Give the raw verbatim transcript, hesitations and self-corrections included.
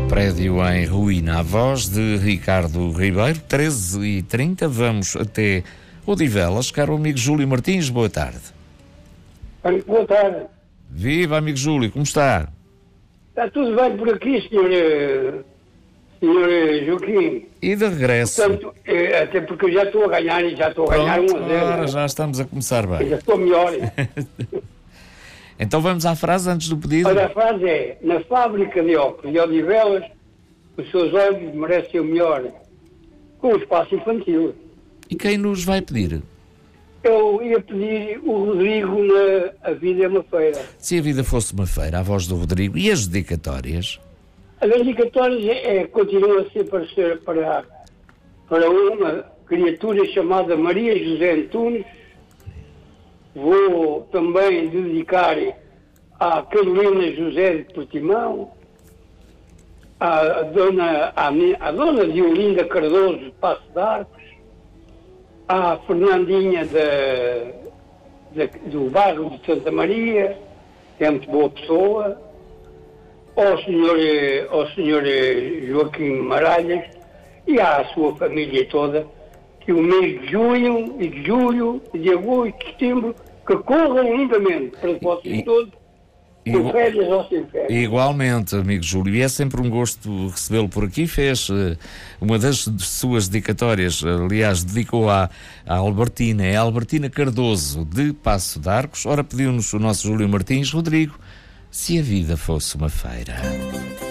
Prédio em ruína. A voz de Ricardo Ribeiro, treze e trinta. Vamos até Odivelas. Caro amigo Júlio Martins, boa tarde. Boa tarde. Viva, amigo Júlio, como está? Está tudo bem por aqui, senhor, senhor Joaquim. E de regresso? Portanto, é, até porque eu já estou a ganhar e já estou a ganhar um a zero. Ora, já estamos a começar bem. Já estou melhor. Então vamos à frase antes do pedido. Olha, a frase é: na fábrica de óculos de Odivelas, os seus olhos merecem o melhor, com o espaço infantil. E quem nos vai pedir? Eu ia pedir o Rodrigo na A Vida é uma Feira. Se a vida fosse uma feira, a voz do Rodrigo. E as dedicatórias? As dedicatórias é, é, continuam a ser para, ser para, para uma criatura chamada Maria José Antunes. Vou também dedicar à Carolina José de Portimão, à dona, à, à dona Diolinda Cardoso de Passo de Arcos, à Fernandinha de, de, do bairro de Santa Maria, que é muito boa pessoa, ao senhor, ao senhor Joaquim Maralhas e à sua família toda, que o mês de junho e de julho, de agosto e de setembro, que corram lindamente para vocês todos, com férias ou sem férias. Igualmente, amigo Júlio, e é sempre um gosto recebê-lo por aqui. Fez uh, uma das suas dedicatórias, aliás, dedicou à, à Albertina, é a Albertina Cardoso, de Passo de Arcos. Ora, pediu-nos o nosso Júlio Martins: Rodrigo, se a vida fosse uma feira.